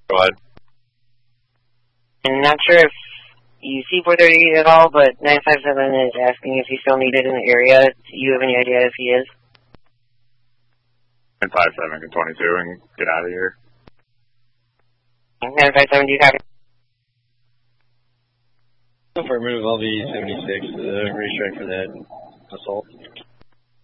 Go ahead. I'm not sure if you see 438 at all, but 957 is asking if he's still needed in the area. Do you have any idea if he is? 957 to 22 and get out of here. 957, do you copy? Affirmative, I'll be 76, ready strike for that assault.